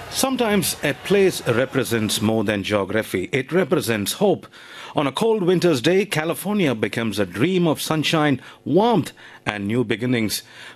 Sometimes a place represents more than geography, it represents hope. On a cold winter's day, California becomes a dream of sunshine, warmth, and new beginnings.